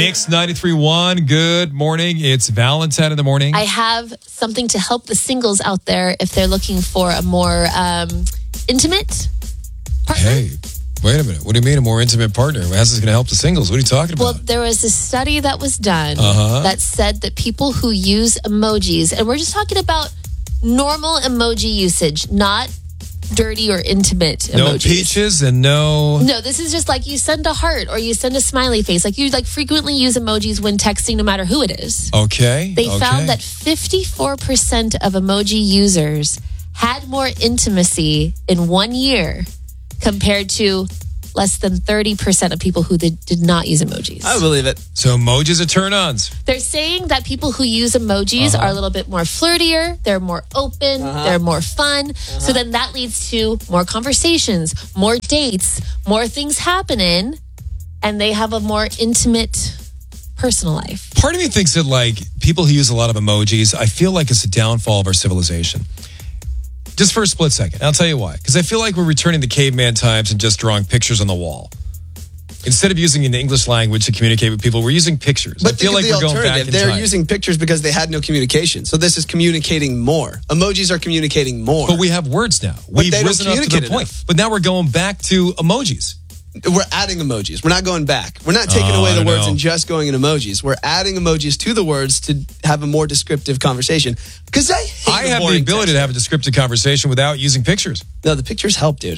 Mix 93.1. Good morning. It's Valentine in the morning. I have something to help the singles out there if they're looking for a more intimate partner. Hey, wait a minute. What do you mean a more intimate partner? How's this going to help the singles? What are you talking about? Well, there was a study that was done that said that people who use emojis, and we're just talking about normal emoji usage, not dirty or intimate emojis. No peaches and no... No, this is just like you send a heart or you send a smiley face. Like you frequently use emojis when texting no matter who it is. Okay. They found that 54% of emoji users had more intimacy in 1 year compared to less than 30% of people who did not use emojis. I believe it. So emojis are turn-ons. They're saying that people who use emojis are a little bit more flirtier, they're more open, they're more fun. So then that leads to more conversations, more dates, more things happening, and they have a more intimate personal life. Part of me thinks that, like, people who use a lot of emojis, I feel like it's a downfall of our civilization. Just for a split second. I'll tell you why. Because I feel like we're returning to caveman times and just drawing pictures on the wall. Instead of using the English language to communicate with people, we're using pictures. But I feel like we're going back in They're time. using pictures because they had no communication. So this is communicating more. Emojis are communicating more. But we have words now. We've they don't risen up to the communicate point. enough. But now we're going back to emojis. We're adding emojis. We're not going back. We're not taking away the words and just going in emojis. We're adding emojis to the words to have a more descriptive conversation. Because I have the ability to have a descriptive conversation without using pictures. No, the pictures help, dude.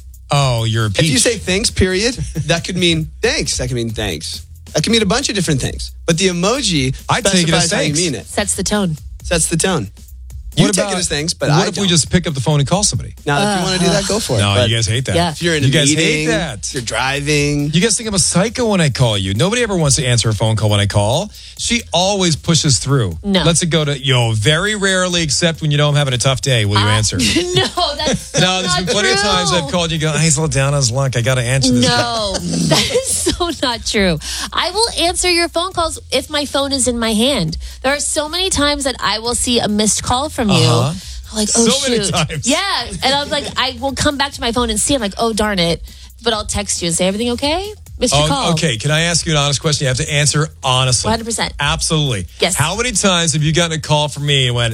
Oh, you're a peach. If you say thanks, period, that could mean thanks. That could mean thanks. That could mean a bunch of different things. But the emoji specifies how you mean it. Sets the tone. Sets the tone. You take it as things, but what if we just pick up the phone and call somebody? Now, if you want to do that, go for it. No, But you guys hate that. Yeah. if you're in a You guys meeting, hate that. if you're driving. You guys think I'm a psycho when I call you. Nobody ever wants to answer a phone call when I call. She always pushes through. No. Lets it go to, very rarely, except when you know I'm having a tough day, will you answer? No, that's so No, there's not been plenty of true. times I've called you and go, hey, slow down on his luck. I got to answer this. No, that is so not true. I will answer your phone calls if my phone is in my hand. There are so many times that I will see a missed call from you. I'm like, oh, So many shoot. times. Yeah. And I'm like, I will come back to my phone and see. I'm like, oh, darn it. But I'll text you and say, everything okay? Missed your call. Okay, can I ask you an honest question? You have to answer honestly. 100%. Absolutely. Yes. How many times have you gotten a call from me and went,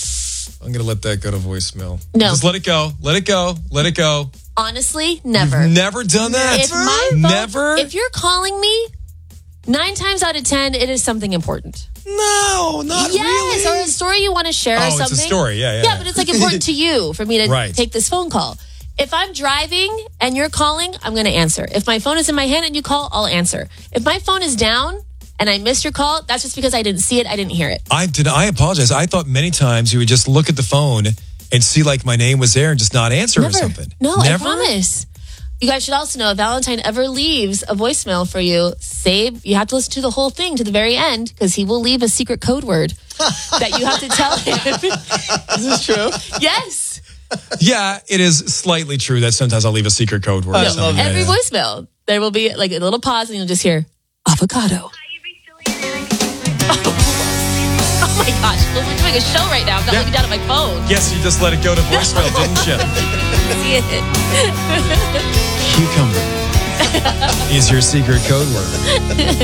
I'm going to let that go to voicemail? No. Just let it go. Let it go. Let it go. Honestly, never. You've never done that? If my phone, Never? If you're calling me, 9 times out of 10, it is something important. No, not Yes, really. or a story you want to share or Oh, something. it's a story. Yeah. Yeah, but it's like important to you for me to Right. take this phone call. If I'm driving and you're calling, I'm going to answer. If my phone is in my hand and you call, I'll answer. If my phone is down and I missed your call, that's just because I didn't see it. I didn't hear it. I apologize. I thought many times you would just look at the phone and see like my name was there and just not answer or something. No, Never? I promise. You guys should also know if Valentine ever leaves a voicemail for you, you have to listen to the whole thing to the very end because he will leave a secret code word that you have to tell him. Is this true? Yes. Yeah, it is slightly true that sometimes I'll leave a secret code word. or I something. love Yeah, Every yeah. voicemail, there will be like a little pause and you'll just hear avocado. Oh my gosh, we're doing a show right now. I'm not looking down at my phone. Yes, you just let it go to voicemail, didn't you? See it. Cucumber is your secret code word.